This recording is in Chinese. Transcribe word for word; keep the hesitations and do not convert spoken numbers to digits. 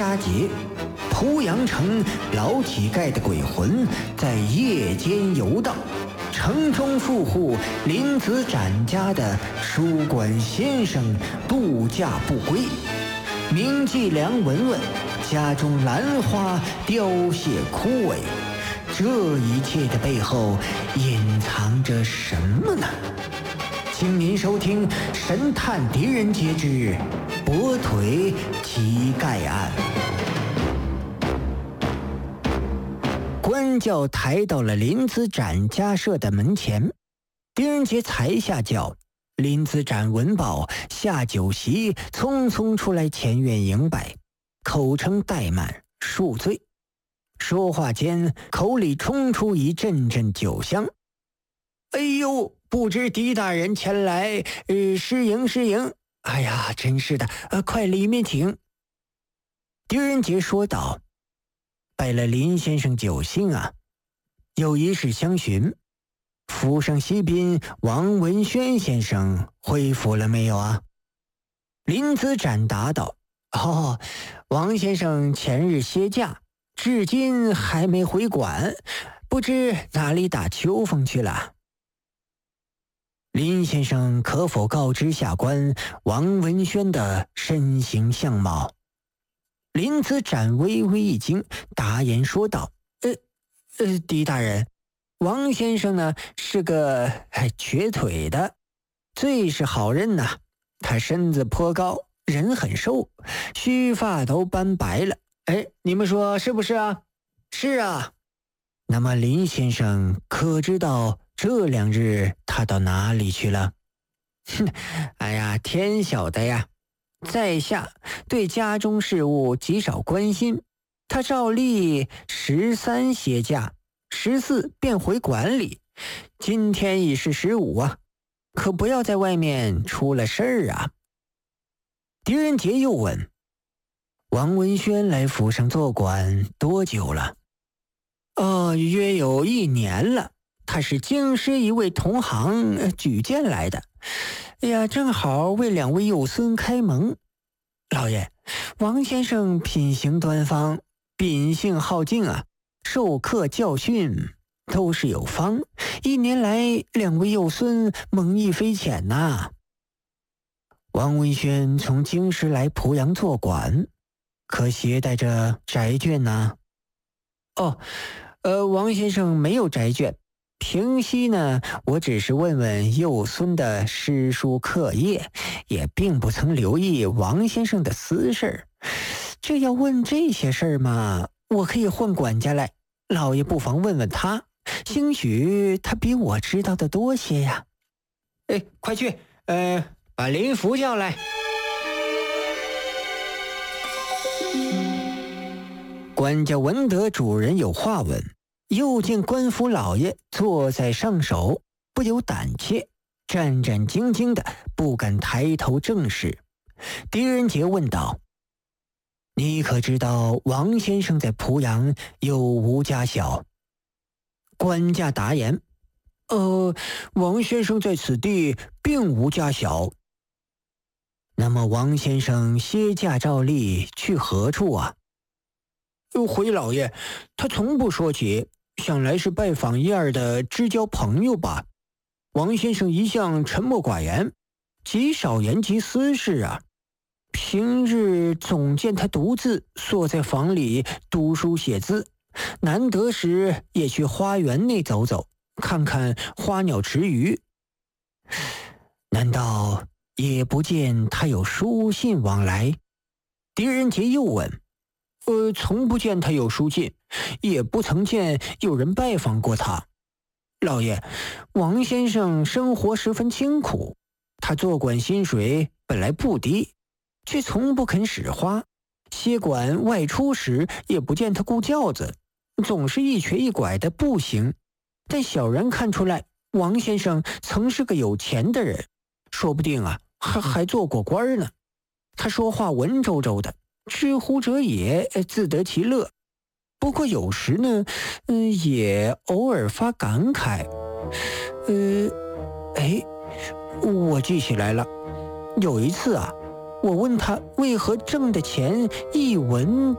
佳节，濮阳城老乞丐的鬼魂在夜间游荡，城中富户林子展家的书馆先生度假不归，名妓梁文文家中兰花凋谢枯萎，这一切的背后隐藏着什么呢？请您收听《神探狄仁杰之跛腿乞丐案》。官轿抬到了林子展家舍的门前，狄仁杰才下轿，林子展闻报，下酒席，匆匆出来前院迎拜，口称怠慢，恕罪。说话间，口里冲出一阵阵酒香。哎呦，不知狄大人前来，呃，失迎失迎。哎呀，真是的，呃，快里面请。狄仁杰说道：“拜了林先生酒兴啊，有一事相询，府上西宾王文轩先生恢复了没有啊？”林子展答道：“哦，王先生前日歇假，至今还没回馆，不知哪里打秋风去了。林先生可否告知下官王文轩的身形相貌？”林子展微微一惊，答言说道：“呃，呃，狄大人，王先生呢是个哎瘸腿的，最是好人呐。他身子颇高，人很瘦，须发都斑白了。哎，你们说是不是啊？”“是啊。”“那么林先生可知道这两日他到哪里去了？”“哼，哎呀，天晓得呀。在下对家中事务极少关心，他照例十三歇假，十四便回馆里，今天已是十五啊，可不要在外面出了事儿啊。”狄仁杰又问：“王文轩来府上做馆多久了？”“哦，约有一年了。他是京师一位同行、呃、举荐来的。哎呀，正好为两位幼孙开蒙。老爷，王先生品行端方，秉性好静啊，授课教训都是有方，一年来两位幼孙蒙益非浅呐、啊。”“王文轩从京师来濮阳做馆，可携带着宅卷呐？”“哦，呃，王先生没有宅卷。平息呢，我只是问问幼孙的诗书课业，也并不曾留意王先生的私事。这要问这些事儿嘛，我可以换管家来，老爷不妨问问他，兴许他比我知道的多些呀。”“哎，快去，呃，把林福叫来。”管家闻得主人有话问，又见官府老爷坐在上首，不由胆怯，战战兢兢的不敢抬头正视。狄仁杰问道：“你可知道王先生在濮阳有无家小？”官家答言：“呃，王先生在此地并无家小。”“那么王先生歇假照例去何处啊？”“回老爷，他从不说起，想来是拜访一二的知交朋友吧。王先生一向沉默寡言，极少言及私事啊。平日总见他独自坐在房里读书写字，难得时也去花园内走走，看看花鸟池鱼。难道也不见他有书信往来？”狄仁杰又问：“呃，从不见他有书信，也不曾见有人拜访过他。老爷，王先生生活十分清苦，他做馆薪水本来不低，却从不肯使花。歇馆外出时也不见他雇轿子，总是一瘸一拐的步行。但小人看出来，王先生曾是个有钱的人，说不定啊，还还做过官呢。他说话文绉绉的，知乎者也，自得其乐。不过有时呢，嗯，也偶尔发感慨。呃，哎，我记起来了，有一次啊，我问他为何挣的钱一文